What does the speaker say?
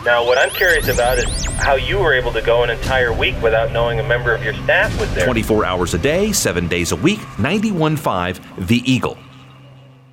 Now, what I'm curious about is how you were able to go an entire week without knowing a member of your staff was there. 24 hours a day, 7 days a week, 91.5 The Eagle.